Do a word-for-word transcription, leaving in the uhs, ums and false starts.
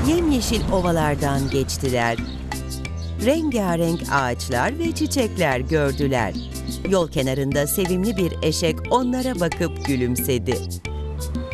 Yemyeşil ovalardan geçtiler. Rengarenk ağaçlar ve çiçekler gördüler. Yol kenarında sevimli bir eşek onlara bakıp gülümsedi.